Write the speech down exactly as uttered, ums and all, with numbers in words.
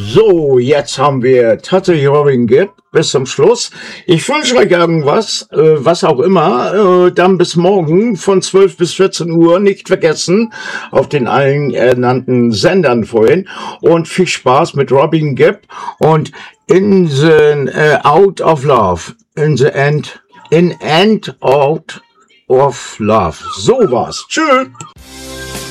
So, jetzt haben wir tatsächlich Robin Gibb bis zum Schluss. Ich wünsche euch irgendwas, äh, was auch immer. Äh, dann bis morgen von zwölf bis vierzehn Uhr. Nicht vergessen, auf den allen ernannten Sendern vorhin. Und viel Spaß mit Robin Gibb und in the äh, Out of Love. In the End, in and out of love. So war's. Tschüss.